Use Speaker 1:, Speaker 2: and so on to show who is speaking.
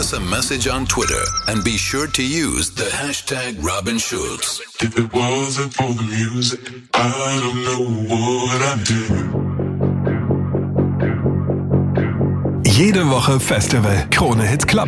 Speaker 1: us a message on Twitter and be sure to use the hashtag Robin Schulz.
Speaker 2: If it wasn't for the music, I don't know what I'd do.
Speaker 3: Jede Woche Festival. Krone Hit Club